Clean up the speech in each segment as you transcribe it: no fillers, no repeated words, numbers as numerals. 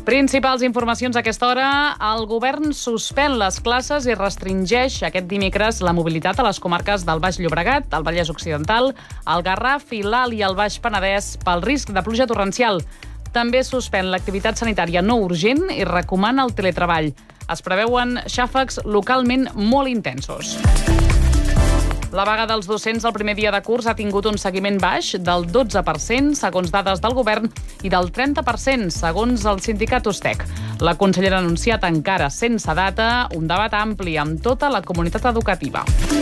Principals informacions a aquesta hora. El govern suspèn les classes i restringeix aquest dimecres la mobilitat a les comarques del Baix Llobregat, el Vallès Occidental, el Garraf i l'Alt i el Baix Penedès pel risc de pluja torrencial. També suspèn l'activitat sanitària no urgent i recomana el teletreball. Es preveuen xàfecs localment molt intensos. La vaga dels docents el primer dia de curs ha tingut un seguiment baix del 12%, segons dades del govern, i del 30%, segons el sindicat USTEC. La consellera ha anunciat encara sense data un debat ampli amb tota la comunitat educativa.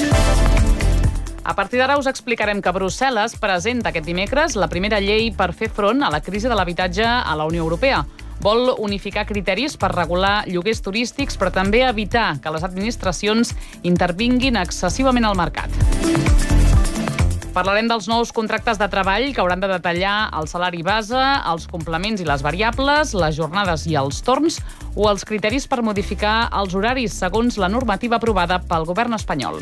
A partir d'ara us explicarem que Brussel·les presenta aquest dimecres la primera llei per fer front a la crisi de l'habitatge a la Unió Europea. Vol unificar criteris per regular lloguers turístics, però també evitar que les administracions intervinguin excessivament al mercat. Parlarem dels nous contractes de treball que hauran de detallar el salari base, els complements i les variables, les jornades i els torns, o els criteris per modificar els horaris segons la normativa aprovada pel govern espanyol.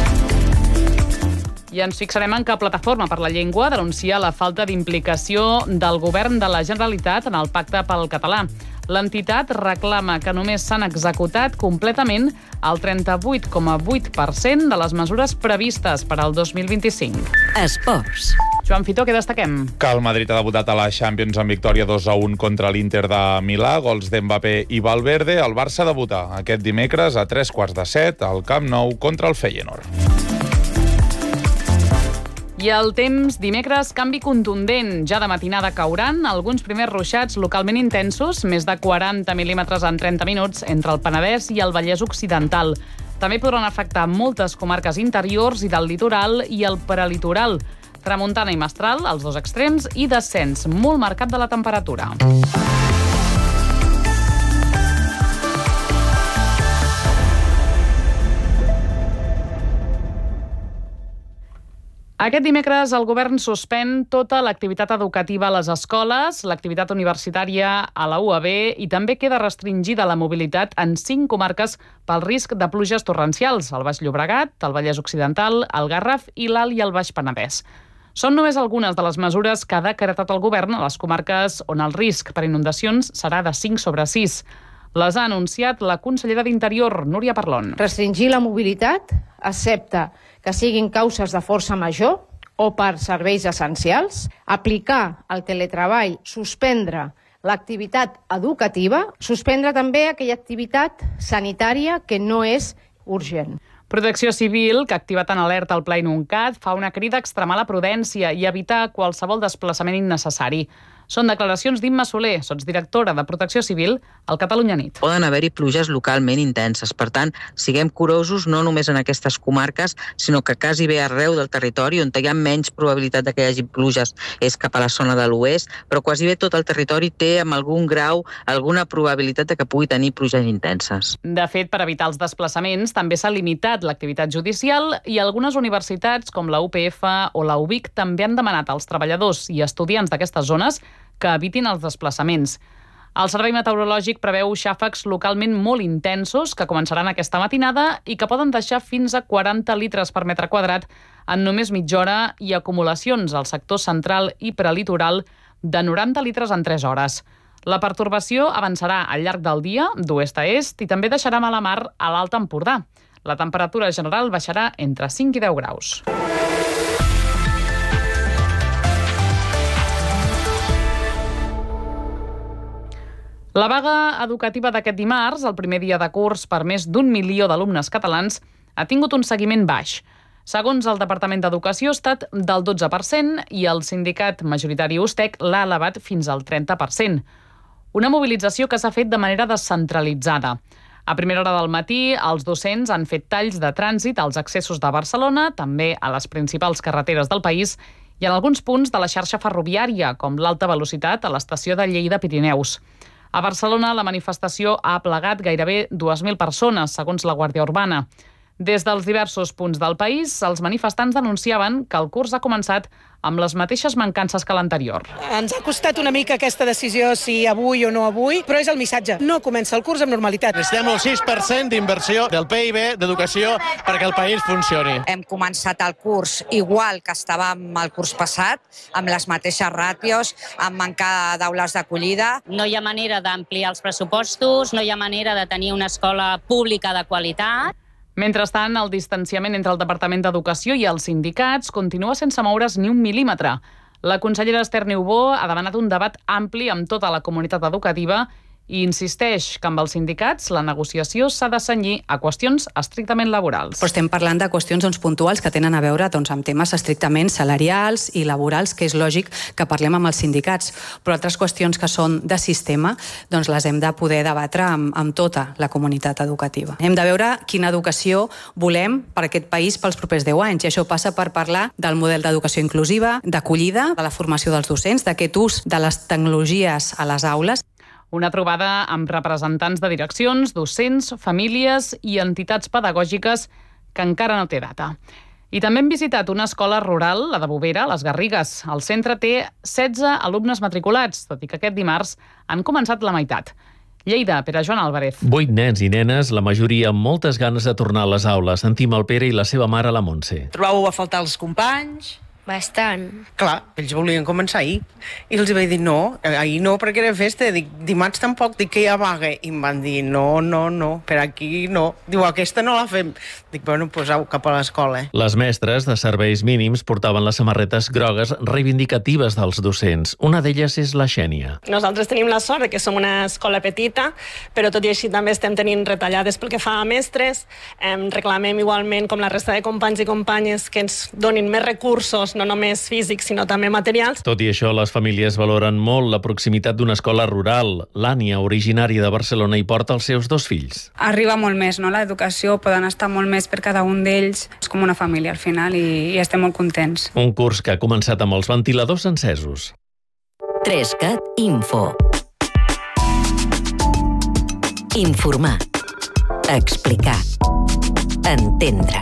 I ens fixarem en que Plataforma per la Llengua denuncia la falta d'implicació del govern de la Generalitat en el Pacte pel Català. L'entitat reclama que només s'han executat completament el 38,8% de les mesures previstes per al 2025. Esports. Joan Fitó, què destaquem? Que el Madrid ha debutat a la Champions en victòria 2-1 contra l'Inter de Milà, gols d'Mbappé i Valverde. El Barça debuta aquest dimecres a 7:15 al Camp Nou contra el Feyenoord. I el temps, dimecres, canvi contundent. Ja de matinada cauran alguns primers ruixats localment intensos, més de 40 mil·límetres en 30 minuts, entre el Penedès i el Vallès Occidental. També podran afectar moltes comarques interiors i del litoral i el prelitoral. Tramuntana i mestral, els dos extrems, i descens molt marcat de la temperatura. Aquest dimecres el govern suspèn tota l'activitat educativa a les escoles, l'activitat universitària a la UAB i també queda restringida la mobilitat en 5 comarques pel risc de pluges torrencials, el Baix Llobregat, el Vallès Occidental, el Garraf i l'Alt i el Baix Penedès. Són només algunes de les mesures que ha decretat el govern a les comarques on el risc per inundacions serà de 5/6. Les ha anunciat la consellera d'Interior, Núria Parlon. Restringir la mobilitat, excepte que siguin causes de força major o per serveis essencials, aplicar el teletreball, suspendre l'activitat educativa, suspendre també aquella activitat sanitària que no és urgent. Protecció Civil, que ha activat en alerta el Pla Inuncat, fa una crida a extremar la prudència i evitar qualsevol desplaçament innecessari. Són declaracions d'Imma Soler, sotsdirectora de Protecció Civil al Catalunya Nit. Poden haver-hi pluges localment intenses. Per tant, siguem curosos no només en aquestes comarques, sinó que quasi bé arreu del territori on hi ha menys probabilitat de que hi hagi pluges és cap a la zona de l'oest, però quasi bé tot el territori té amb algun grau alguna probabilitat de que pugui tenir pluges intenses. De fet, per evitar els desplaçaments, també s'ha limitat l'activitat judicial i algunes universitats, com la UPF o la UBIC, també han demanat als treballadors i estudiants d'aquestes zones que evitin els desplaçaments. El Servei Meteorològic preveu xàfecs localment molt intensos que començaran aquesta matinada i que poden deixar fins a 40 litres per metre quadrat en només mitja hora i acumulacions al sector central i prelitoral de 90 litres en 3 hores. La pertorbació avançarà al llarg del dia, d'oest a est, i també deixarà mala mar a l'Alt Empordà. La temperatura general baixarà entre 5 i 10 graus. La vaga educativa d'aquest dimarts, el primer dia de curs per més d'1 milió d'alumnes catalans, ha tingut un seguiment baix. Segons el Departament d'Educació, ha estat del 12% i el sindicat majoritari USTEC l'ha elevat fins al 30%. Una mobilització que s'ha fet de manera descentralitzada. A primera hora del matí, els docents han fet talls de trànsit als accessos de Barcelona, també a les principals carreteres del país i en alguns punts de la xarxa ferroviària, com l'alta velocitat a l'estació de Lleida-Pirineus. A Barcelona, la manifestació ha aplegat gairebé 2.000 persones, segons la Guàrdia Urbana. Des dels diversos punts del país, els manifestants denunciaven que el curs ha començat amb les mateixes mancances que l'anterior. Ens ha costat una mica aquesta decisió, si avui o no avui, però és el missatge. No comença el curs amb normalitat. Necessitem el 6% d'inversió del PIB d'educació perquè el país funcioni. Hem començat el curs igual que estàvem el curs passat, amb les mateixes ràtios, amb manca d'aules d'acollida. No hi ha manera d'ampliar els pressupostos, no hi ha manera de tenir una escola pública de qualitat. Mentrestant, el distanciament entre el Departament d'Educació i els sindicats continua sense moure's ni un mil·límetre. La consellera Esther Niubó ha demanat un debat ampli amb tota la comunitat educativa i insisteix que amb els sindicats la negociació s'ha de cenyir a qüestions estrictament laborals. Però estem parlant de qüestions puntuals que tenen a veure amb temes estrictament salarials i laborals, que és lògic que parlem amb els sindicats, però altres qüestions que són de sistema les hem de poder debatre amb tota la comunitat educativa. Hem de veure quina educació volem per aquest país pels propers 10 anys, i això passa per parlar del model d'educació inclusiva, d'acollida, de la formació dels docents, d'aquest ús de les tecnologies a les aules. Una trobada amb representants de direccions, docents, famílies i entitats pedagògiques que encara no té data. I també hem visitat una escola rural, la de Bovera, a les Garrigues. El centre té 16 alumnes matriculats, tot i que aquest dimarts han començat la meitat. Lleida, Pere Joan Álvarez. 8 nens i nenes, la majoria amb moltes ganes de tornar a les aules. Sentim el Pere i la seva mare, la Montse. Trobàveu a faltar els companys? Bastant. Clar, ells volien començar ahir. I els vaig dir no, ahir no perquè era festa. Dic, dimarts tampoc, dic que hi ha vaga. I em van dir no, per aquí no. Diu, aquesta no la fem. Dic, bueno, pues au, cap a l'escola. Les mestres de serveis mínims portaven les samarretes grogues reivindicatives dels docents. Una d'elles és la Xènia. Nosaltres tenim la sort que som una escola petita, però tot i així també estem tenint retallades pel que fa a mestres. Reclamem igualment, com la resta de companys i companyes, que ens donin més recursos, no només físics, sinó també materials. Tot i això, les famílies valoren molt la proximitat d'una escola rural. L'Ània, originària de Barcelona, hi porta els seus 2 fills. Arriba molt més, no?, l'educació, poden estar molt més per cada un d'ells. És com una família al final i estem molt contents. Un curs que ha començat amb els ventiladors encesos. 3CAT Info. Informar. Explicar. Entendre.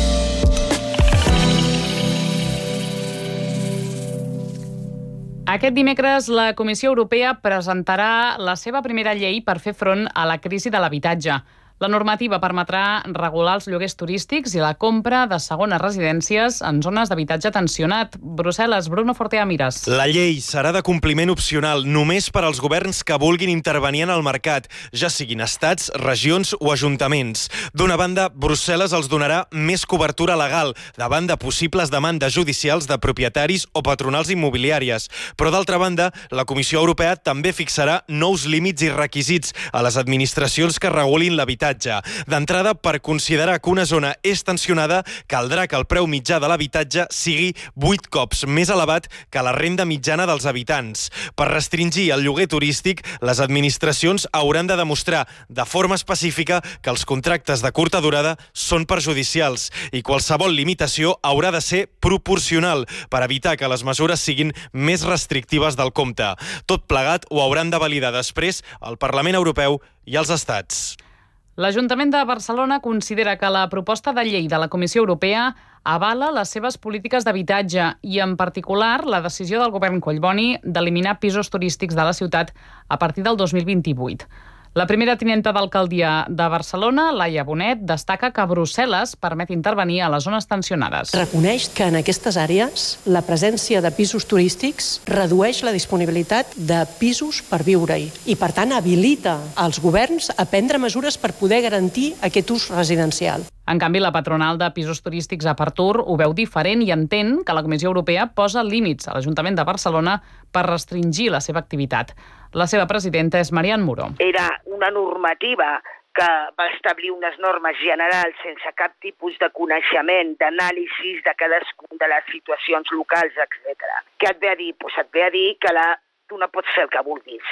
Aquest dimecres la Comissió Europea presentarà la seva primera llei per fer front a la crisi de l'habitatge. La normativa permetrà regular els lloguers turístics i la compra de segones residències en zones d'habitatge tensionat. Brussel·les, Bruno Fortea Miras. La llei serà de compliment opcional només per als governs que vulguin intervenir en el mercat, ja siguin estats, regions o ajuntaments. D'una banda, Brussel·les els donarà més cobertura legal davant de possibles demandes judicials de propietaris o patronals immobiliàries. Però d'altra banda, la Comissió Europea també fixarà nous límits i requisits a les administracions que regulin l'habitatge. D'entrada, per considerar que una zona és tensionada, caldrà que el preu mitjà de l'habitatge sigui 8 cops més elevat que la renda mitjana dels habitants. Per restringir el lloguer turístic, les administracions hauran de demostrar de forma específica que els contractes de curta durada són perjudicials i qualsevol limitació haurà de ser proporcional per evitar que les mesures siguin més restrictives del compte. Tot plegat ho hauran de validar després el Parlament Europeu i els estats. L'Ajuntament de Barcelona considera que la proposta de llei de la Comissió Europea avala les seves polítiques d'habitatge i, en particular, la decisió del govern Collboni d'eliminar pisos turístics de la ciutat a partir del 2028. La primera tinenta d'alcaldia de Barcelona, Laia Bonet, destaca que Brussel·les permet intervenir a les zones tensionades. Reconeix que en aquestes àrees la presència de pisos turístics redueix la disponibilitat de pisos per viure-hi i, per tant, habilita els governs a prendre mesures per poder garantir aquest ús residencial. En canvi, la patronal de pisos turístics a Partur ho veu diferent i entén que la Comissió Europea posa límits a l'Ajuntament de Barcelona per restringir la seva activitat. La seva presidenta és Marian Muro. Era una normativa que va establir unes normes generals sense cap tipus de coneixement, d'anàlisis de cadascuna de les situacions locals, etc. Què et ve a dir? Pues et ve a dir que tu no pots fer el que vulguis.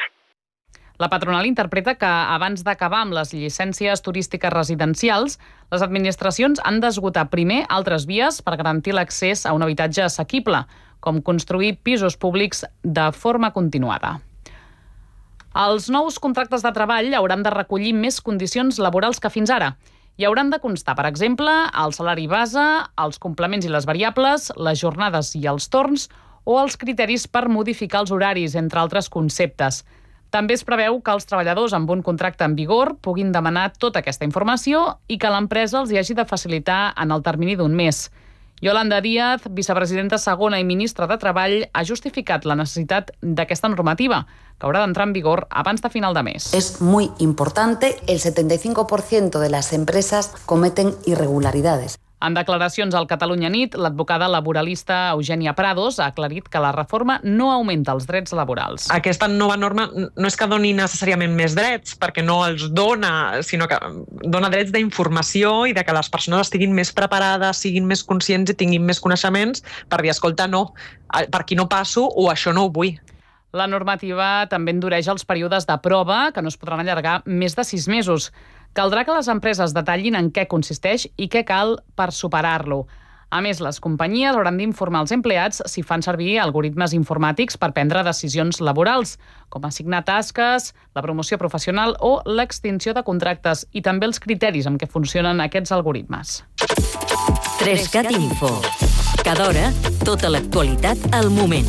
La patronal interpreta que abans d'acabar amb les llicències turístiques residencials, les administracions han d'esgotar primer altres vies per garantir l'accés a un habitatge assequible, com construir pisos públics de forma continuada. Els nous contractes de treball hauran de recollir més condicions laborals que fins ara. Hi hauran de constar, per exemple, el salari base, els complements i les variables, les jornades i els torns o els criteris per modificar els horaris, entre altres conceptes. També es preveu que els treballadors amb un contracte en vigor puguin demanar tota aquesta informació i que l'empresa els hi hagi de facilitar en el termini d'un mes. Yolanda Díaz, vicepresidenta segona i ministra de Treball, ha justificat la necessitat d'aquesta normativa, que haurà d'entrar en vigor abans de final de mes. Es muy importante, el 75% de las empresas cometen irregularidades. En declaracions al Catalunya Nit, l'advocada laboralista Eugènia Prados ha aclarit que la reforma no augmenta els drets laborals. Aquesta nova norma no és que doni necessàriament més drets, perquè no els dona, sinó que dona drets d'informació i de que les persones estiguin més preparades, siguin més conscients i tinguin més coneixements per dir, escolta, no, per aquí no passo o això no ho vull. La normativa també endureix els períodes de prova, que no es podran allargar més de 6 mesos. Caldrà que les empreses detallin en què consisteix i què cal per superar-lo. A més, les companyies hauran d'informar els empleats si fan servir algoritmes informàtics per prendre decisions laborals, com assignar tasques, la promoció professional o l'extinció de contractes, i també els criteris amb què funcionen aquests algoritmes. 3CAT Info. Cada hora, tota l'actualitat al moment.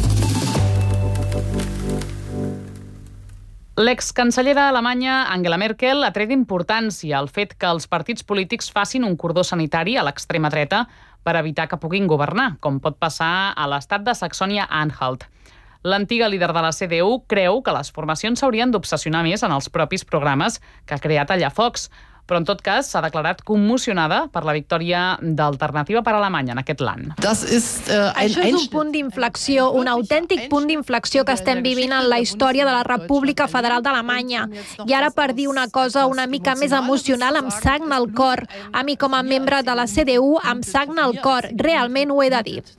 L'excancellera alemanya Angela Merkel ha tret importància al fet que els partits polítics facin un cordó sanitari a l'extrema dreta per evitar que puguin governar, com pot passar a l'estat de Saxònia-Anhalt. L'antiga líder de la CDU creu que les formacions s'haurien d'obsessionar més en els propis programes que ha creat Tallafocs, però en tot cas s'ha declarat commocionada per la victòria d'Alternativa per Alemanya en aquest land. Això és un punt d'inflexió, un autèntic punt d'inflexió que estem vivint en la història de la República Federal d'Alemanya. I ara, per dir una cosa una mica més emocional, em sagna el cor. A mi, com a membre de la CDU, em sagna el cor. Realment ho he de dir.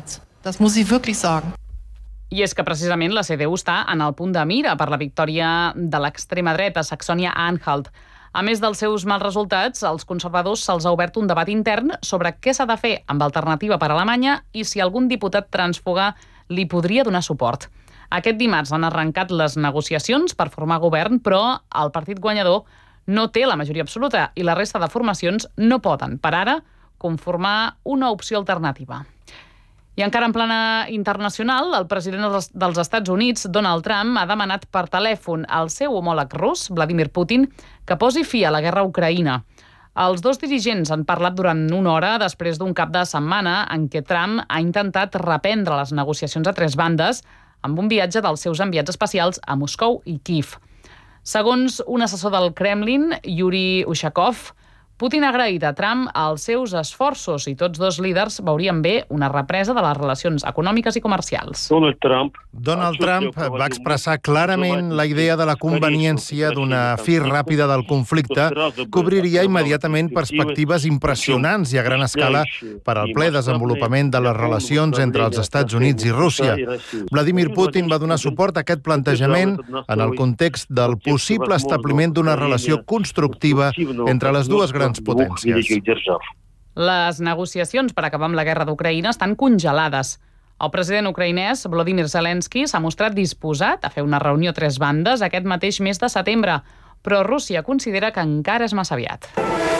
I és que precisament la CDU està en el punt de mira per la victòria de l'extrema dreta, Saxònia-Anhalt. A més dels seus mals resultats, als conservadors se'ls ha obert un debat intern sobre què s'ha de fer amb Alternativa per Alemanya i si algun diputat trànsfuga li podria donar suport. Aquest dimarts han arrencat les negociacions per formar govern, però el partit guanyador no té la majoria absoluta i la resta de formacions no poden, per ara, conformar una opció alternativa. I encara en plana internacional, el president dels Estats Units, Donald Trump, ha demanat per telèfon al seu homòleg rus, Vladimir Putin, que posi fi a la guerra a Ucraïna. Els dos dirigents han parlat durant una hora després d'un cap de setmana en què Trump ha intentat reprendre les negociacions a 3 bandes amb un viatge dels seus enviats especials a Moscou i Kíev. Segons un assessor del Kremlin, Yuri Ushakov, Putin ha agraït a Trump els seus esforços i tots dos líders veurien bé una represa de les relacions econòmiques i comercials. Donald Trump va expressar clarament la idea de la conveniència d'una fi ràpida del conflicte que obriria immediatament perspectives impressionants i a gran escala per al ple desenvolupament de les relacions entre els Estats Units i Rússia. Vladimir Putin va donar suport a aquest plantejament en el context del possible establiment d'una relació constructiva entre les dues grans potències. Les negociacions per acabar amb la guerra d'Ucraïna estan congelades. El president ucraïnès, Volodymyr Zelensky, s'ha mostrat disposat a fer una reunió a 3 bandes aquest mateix mes de setembre, però Rússia considera que encara és massa aviat.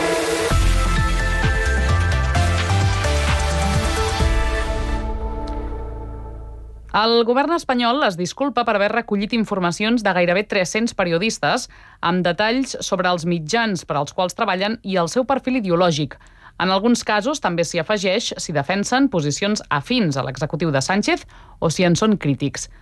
El govern espanyol es disculpa per haver recollit informacions de gairebé 300 periodistes amb detalls sobre els mitjans per als quals treballen i el seu perfil ideològic. En alguns casos també s'hi afegeix si defensen posicions afins a l'executiu de Sánchez o si en són crítics.